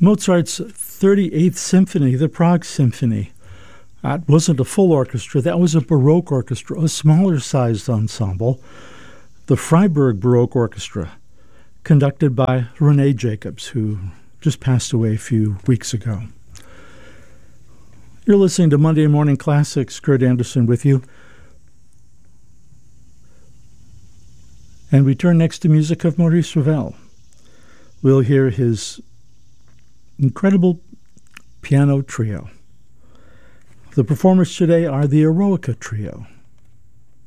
Mozart's 38th Symphony, the Prague Symphony. That wasn't a full orchestra. That was a Baroque orchestra, a smaller-sized ensemble. The Freiburg Baroque Orchestra, conducted by René Jacobs, who just passed away a few weeks ago. You're listening to Monday Morning Classics. Kurt Anderson with you. And we turn next to music of Maurice Ravel. We'll hear his incredible piano trio. The performers today are the Eroica Trio.